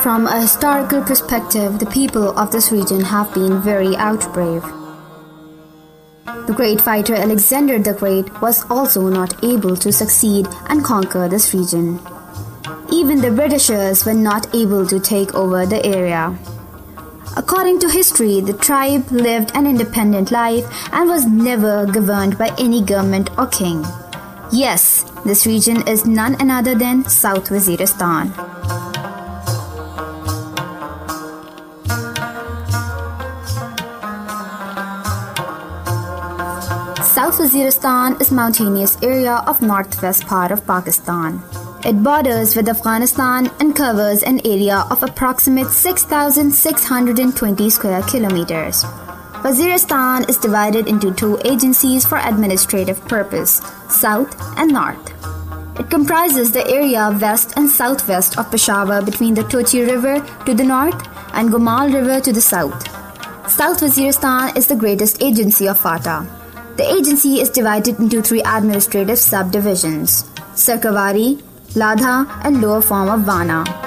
From a historical perspective, the people of this region have been very outbrave. The great fighter Alexander the Great was also not able to succeed and conquer this region. Even the Britishers were not able to take over the area. According to history, the tribe lived an independent life and was never governed by any government or king. Yes, this region is none other than South Waziristan. South Waziristan is a mountainous area of northwest part of Pakistan. It borders with Afghanistan and covers an area of approximate 6,620 square kilometers. Waziristan is divided into two agencies for administrative purpose, South and North. It comprises the area west and southwest of Peshawar between the Tochi River to the north and Gomal River to the south. South Waziristan is the greatest agency of FATA. The agency is divided into three administrative subdivisions, Sarkawari, Ladha and lower form of Vana.